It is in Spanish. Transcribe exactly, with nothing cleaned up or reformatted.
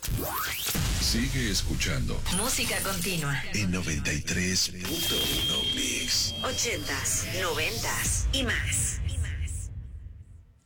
Sigue escuchando Música continua en noventa y tres punto uno Mix. ochentas, noventas y más.